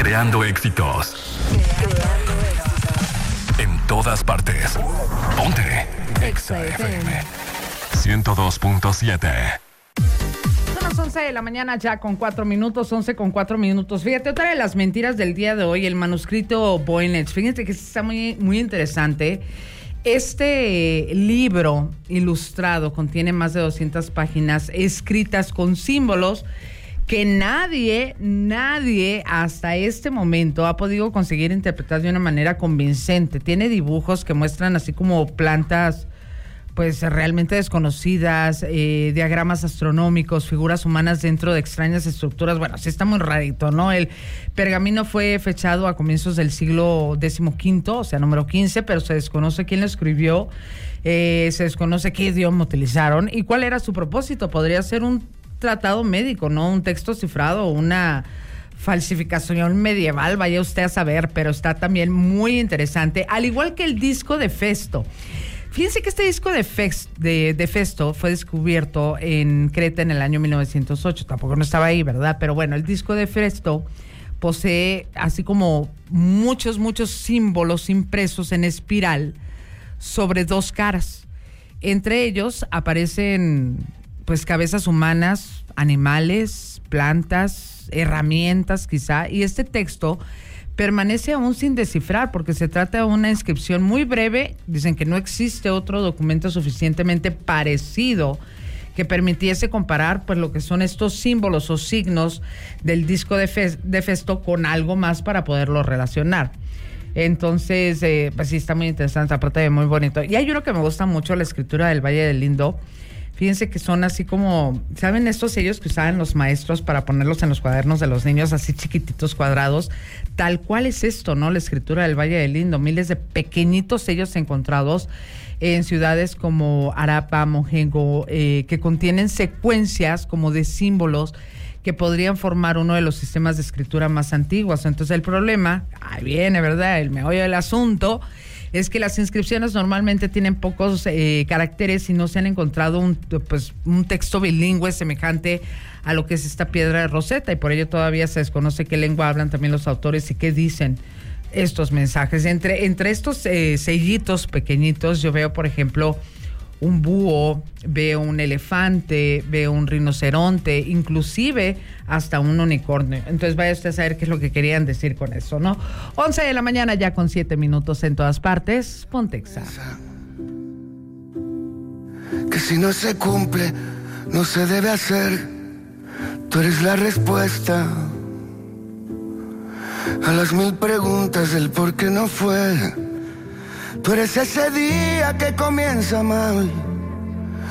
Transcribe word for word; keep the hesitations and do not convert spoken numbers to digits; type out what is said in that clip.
Creando éxitos. Creando éxitos. En todas partes. Ponte. Exa F M. ciento dos punto siete. Son las once de la mañana ya con cuatro minutos, once con cuatro minutos. Fíjate, otra de las mentiras del día de hoy, el manuscrito Voynich. Fíjate que está muy, muy interesante. Este libro ilustrado contiene más de doscientas páginas escritas con símbolos que nadie, nadie hasta este momento ha podido conseguir interpretar de una manera convincente. Tiene dibujos que muestran así como plantas pues realmente desconocidas, eh, diagramas astronómicos, figuras humanas dentro de extrañas estructuras. Bueno, sí está muy rarito, ¿no? El pergamino fue fechado a comienzos del siglo decimoquinto, o sea, número quince, pero se desconoce quién lo escribió, eh, se desconoce qué idioma utilizaron y cuál era su propósito. Podría ser un tratado médico, ¿no? Un texto cifrado, una falsificación medieval, vaya usted a saber, pero está también muy interesante, al igual que el disco de Festo. Fíjense que este disco de, Fex, de, de Festo fue descubierto en Creta en el año mil novecientos ocho. Tampoco no estaba ahí, ¿verdad? Pero bueno, el disco de Festo posee así como muchos, muchos símbolos impresos en espiral sobre dos caras. Entre ellos aparecen pues cabezas humanas, animales, plantas, herramientas quizá. Y este texto permanece aún sin descifrar porque se trata de una inscripción muy breve. Dicen que no existe otro documento suficientemente parecido que permitiese comparar pues lo que son estos símbolos o signos del disco de, Fe- de Festo con algo más para poderlo relacionar. Entonces, eh, pues sí, está muy interesante, aparte de muy bonito. Y hay uno que me gusta mucho, la escritura del Valle del Lindo. Fíjense que son así como, ¿saben estos sellos que usaban los maestros para ponerlos en los cuadernos de los niños, así chiquititos, cuadrados? Tal cual es esto, ¿no? La escritura del Valle del Lindo, miles de pequeñitos sellos encontrados en ciudades como Arapa, Mohengo, eh, que contienen secuencias como de símbolos que podrían formar uno de los sistemas de escritura más antiguos. Entonces el problema, ahí viene, ¿verdad? El meollo del asunto es que las inscripciones normalmente tienen pocos eh, caracteres y no se han encontrado un, pues, un texto bilingüe semejante a lo que es esta piedra de Rosetta, y por ello todavía se desconoce qué lengua hablan también los autores y qué dicen estos mensajes. Entre, entre estos eh, sellitos pequeñitos yo veo, por ejemplo, un búho, veo un elefante, veo un rinoceronte, inclusive hasta un unicornio. Entonces vaya usted a saber qué es lo que querían decir con eso, ¿no? once de la mañana ya con siete minutos en todas partes. Ponte Exa. Que si no se cumple, no se debe hacer. Tú eres la respuesta a las mil preguntas del por qué no fue. Tú eres ese día que comienza mal